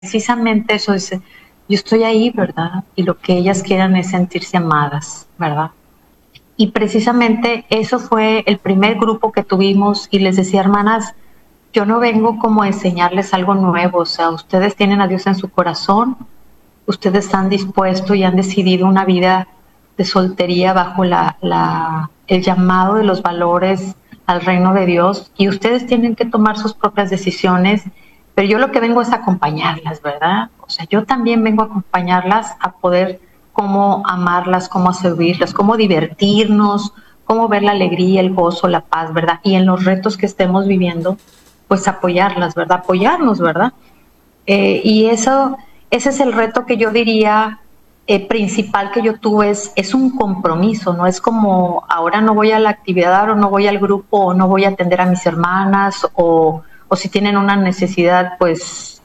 precisamente eso dice, yo estoy ahí, ¿verdad? Y lo que ellas quieran es sentirse amadas, ¿verdad? Y precisamente eso fue el primer grupo que tuvimos y les decía, hermanas, yo no vengo como a enseñarles algo nuevo, o sea, ustedes tienen a Dios en su corazón, ustedes están dispuestos y han decidido una vida de soltería bajo el llamado de los valores al reino de Dios y ustedes tienen que tomar sus propias decisiones, pero yo lo que vengo es a acompañarlas, ¿verdad? O sea, yo también vengo a acompañarlas a poder cómo amarlas, cómo servirlas, cómo divertirnos, cómo ver la alegría, el gozo, la paz, ¿verdad? Y en los retos que estemos viviendo, pues apoyarlas, ¿verdad? Apoyarnos, ¿verdad? Y ese es el reto que yo diría principal que yo tuve, es un compromiso, no es como ahora no voy a la actividad o no voy al grupo o no voy a atender a mis hermanas o si tienen una necesidad, pues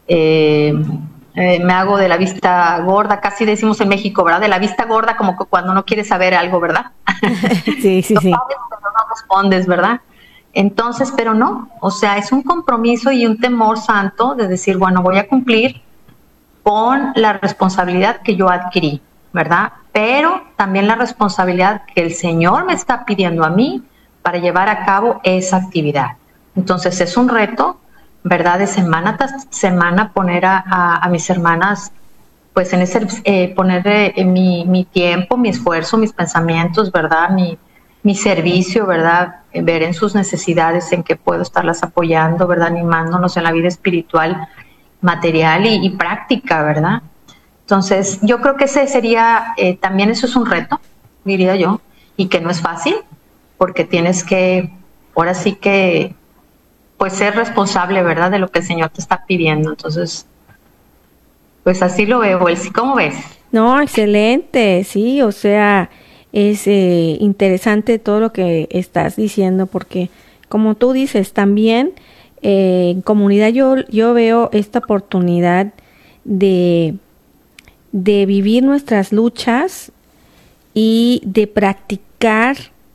me hago de la vista gorda, casi decimos en México, ¿verdad? De la vista gorda como que cuando no quieres saber algo, ¿verdad? Sí, sí, No sí. sabes, pero no respondes, ¿verdad? Entonces, pero no, o sea, es un compromiso y un temor santo de decir, bueno, voy a cumplir con la responsabilidad que yo adquirí, ¿verdad? Pero también la responsabilidad que el Señor me está pidiendo a mí para llevar a cabo esa actividad. Entonces es un reto, ¿verdad? De semana tras semana poner a mis hermanas, pues en ese, poner mi tiempo, mi esfuerzo, mis pensamientos, ¿verdad? Mi servicio, ¿verdad? Ver en sus necesidades en qué puedo estarlas apoyando, ¿verdad? Animándonos en la vida espiritual, material y práctica, ¿verdad? Entonces, yo creo que ese sería, también eso es un reto, diría yo, y que no es fácil, porque tienes que, ahora sí que, pues ser responsable, ¿verdad? De lo que el Señor te está pidiendo. Entonces, pues así lo veo, Elsie, ¿cómo ves? No, excelente, sí, o sea, es interesante todo lo que estás diciendo porque como tú dices, también en comunidad yo veo esta oportunidad de, de vivir nuestras luchas y de practicar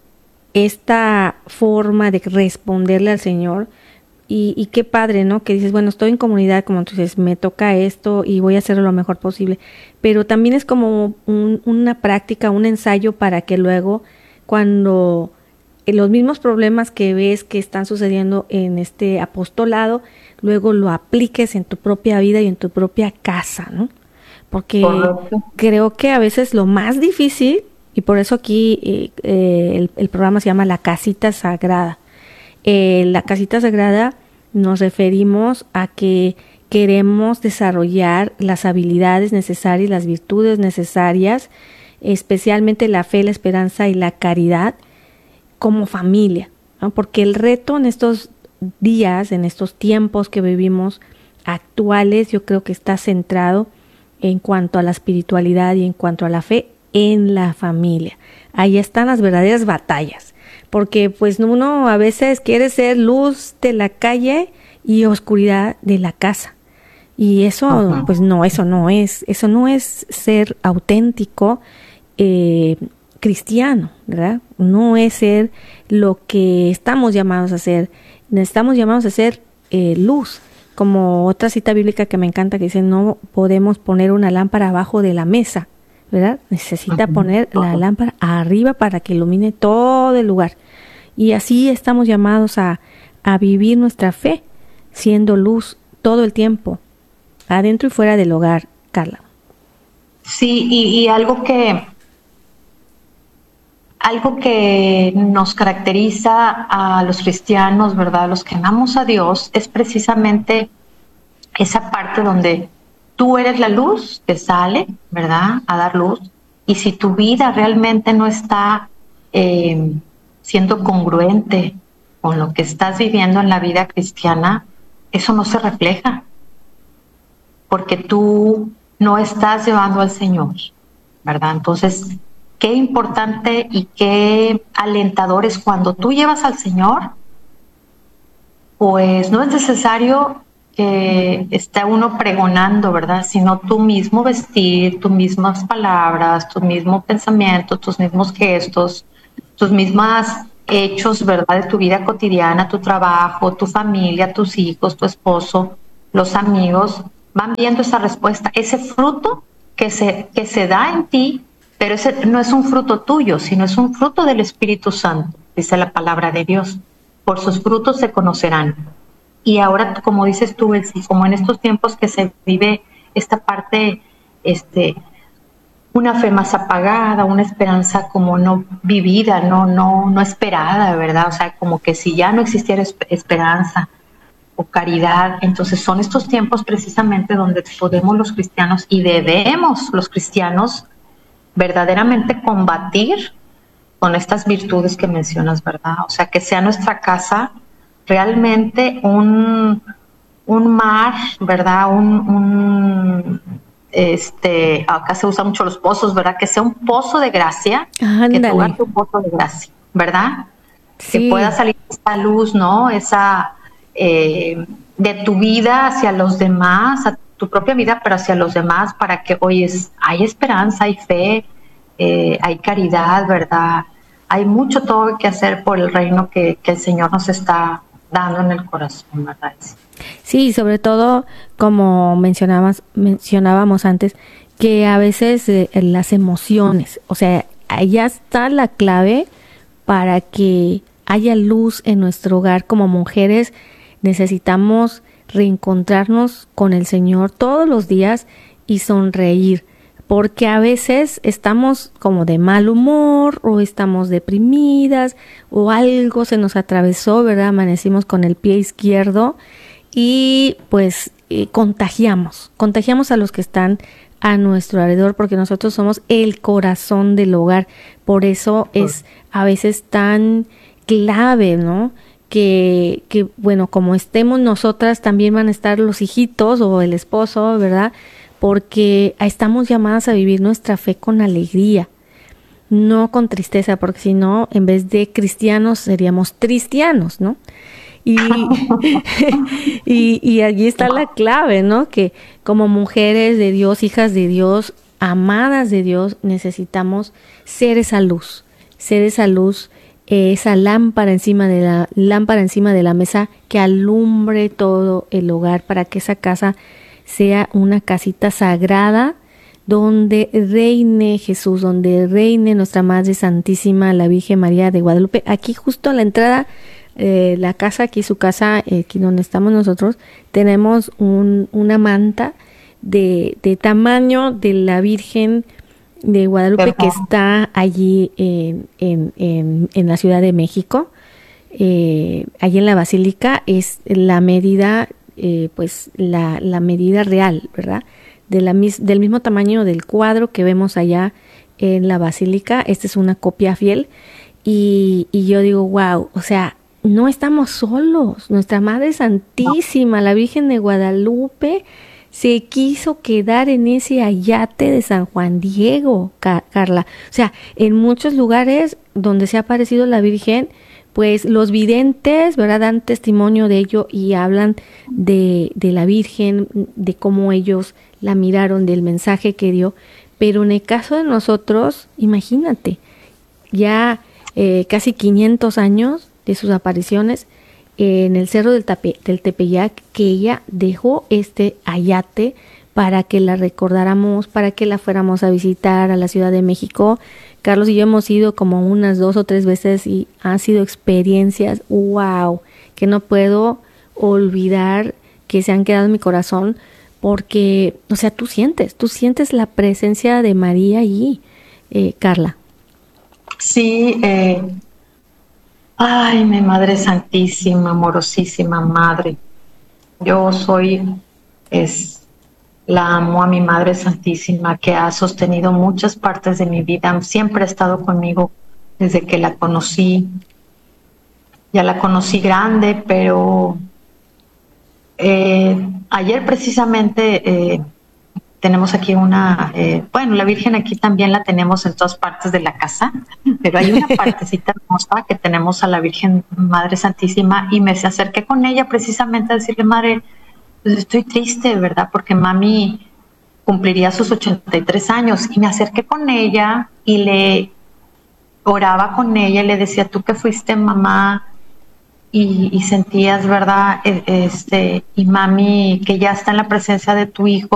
esta forma de responderle al Señor. Y qué padre, ¿no? Que dices, bueno, estoy en comunidad, como tú dices, me toca esto y voy a hacerlo lo mejor posible. Pero también es como una práctica, un ensayo para que luego, cuando los mismos problemas que ves que están sucediendo en este apostolado, luego lo apliques en tu propia vida y en tu propia casa, ¿no? Porque Correcto. creo que a veces lo más difícil, y por eso aquí el programa se llama La Casita Sagrada. La casita sagrada nos referimos a que queremos desarrollar las habilidades necesarias, las virtudes necesarias, especialmente la fe, la esperanza y la caridad como familia, ¿no? Porque el reto en estos días, en estos tiempos que vivimos actuales, yo creo que está centrado en cuanto a la espiritualidad y en cuanto a la fe en la familia. Ahí están las verdaderas batallas. Porque pues uno a veces quiere ser luz de la calle y oscuridad de la casa. Y eso, pues no, eso no es ser auténtico cristiano, ¿verdad? No es ser lo que estamos llamados a ser. Estamos llamados a ser luz. Como otra cita bíblica que me encanta que dice, no podemos poner una lámpara abajo de la mesa, ¿verdad? Necesita poner la lámpara arriba para que ilumine todo el lugar. Y así estamos llamados a vivir nuestra fe, siendo luz todo el tiempo, adentro y fuera del hogar, Carla. Sí, y algo que nos caracteriza a los cristianos, ¿verdad? Los que amamos a Dios, es precisamente esa parte donde tú eres la luz que sale, ¿verdad? A dar luz. Y si tu vida realmente no está siendo congruente con lo que estás viviendo en la vida cristiana, eso no se refleja, porque tú no estás llevando al Señor, ¿verdad? Entonces, qué importante y qué alentador es cuando tú llevas al Señor, pues no es necesario que esté uno pregonando, ¿verdad? Sino tú mismo vestir, tus mismas palabras, tus mismos pensamientos, tus mismos gestos, tus mismos hechos, ¿verdad? De tu vida cotidiana, tu trabajo, tu familia, tus hijos, tu esposo, los amigos, van viendo esa respuesta, ese fruto que se da en ti, pero ese no es un fruto tuyo, sino es un fruto del Espíritu Santo, dice la palabra de Dios. Por sus frutos se conocerán. Y ahora, como dices tú, Elsie, como en estos tiempos que se vive esta parte, una fe más apagada, una esperanza como no vivida, no esperada, ¿verdad? O sea, como que si ya no existiera esperanza o caridad, entonces son estos tiempos precisamente donde podemos los cristianos y debemos los cristianos verdaderamente combatir con estas virtudes que mencionas, ¿verdad? O sea, que sea nuestra casa realmente un mar, ¿verdad? Acá se usan mucho los pozos, ¿verdad? Que sea un pozo de gracia, que tu hogar sea un pozo de gracia, ¿verdad? Sí. Que pueda salir esa luz, ¿no? Esa de tu vida hacia los demás, a tu propia vida, pero hacia los demás, para que, oye, hay esperanza, hay fe, hay caridad, ¿verdad? Hay mucho todo que hacer por el reino que el Señor nos está dando en el corazón, ¿verdad? Sí, sobre todo, como mencionábamos antes, que a veces las emociones, o sea, allá está la clave para que haya luz en nuestro hogar. Como mujeres necesitamos reencontrarnos con el Señor todos los días y sonreír, porque a veces estamos como de mal humor o estamos deprimidas o algo se nos atravesó, ¿verdad? Amanecimos con el pie izquierdo y pues contagiamos a los que están a nuestro alrededor, porque nosotros somos el corazón del hogar. Por eso es a veces tan clave, ¿no? Que bueno, como estemos nosotras, también van a estar los hijitos o el esposo, ¿verdad? Porque estamos llamadas a vivir nuestra fe con alegría, no con tristeza, porque si no, en vez de cristianos, seríamos tristianos, ¿no? Y allí está la clave, ¿no? Que como mujeres de Dios, hijas de Dios, amadas de Dios, necesitamos ser esa luz, esa lámpara encima de la mesa que alumbre todo el hogar, para que esa casa sea una casita sagrada donde reine Jesús, donde reine nuestra Madre Santísima, la Virgen María de Guadalupe. Aquí justo a la entrada, la casa, aquí su casa, aquí donde estamos nosotros, tenemos una manta de tamaño de la Virgen de Guadalupe, que está allí en la Ciudad de México. Allí en la Basílica es la medida, pues la medida real, ¿verdad? Del mismo tamaño del cuadro que vemos allá en la Basílica. Esta es una copia fiel y yo digo, wow, o sea, no estamos solos. Nuestra Madre Santísima, la Virgen de Guadalupe, se quiso quedar en ese ayate de San Juan Diego, Carla. O sea, en muchos lugares donde se ha aparecido la Virgen, pues los videntes, ¿verdad?, dan testimonio de ello y hablan de la Virgen, de cómo ellos la miraron, del mensaje que dio. Pero en el caso de nosotros, imagínate, ya casi 500 años de sus apariciones en el Cerro del Tepeyac, que ella dejó este ayate para que la recordáramos, para que la fuéramos a visitar a la Ciudad de México. Carlos y yo hemos ido como unas 2 o 3 veces y han sido experiencias, wow, que no puedo olvidar, que se han quedado en mi corazón, porque, o sea, tú sientes la presencia de María allí, Carla. Sí, ay, mi Madre Santísima, amorosísima Madre. Yo la amo a mi Madre Santísima, que ha sostenido muchas partes de mi vida, siempre ha estado conmigo desde que la conocí. Ya la conocí grande, pero ayer precisamente tenemos aquí la Virgen aquí también la tenemos en todas partes de la casa, pero hay una partecita hermosa que tenemos a la Virgen Madre Santísima, y me acerqué con ella precisamente a decirle, Madre, pues estoy triste, ¿verdad? Porque mami cumpliría sus 83 años, y me acerqué con ella y le oraba con ella y le decía, tú que fuiste mamá y sentías, ¿verdad? Y mami, que ya está en la presencia de tu hijo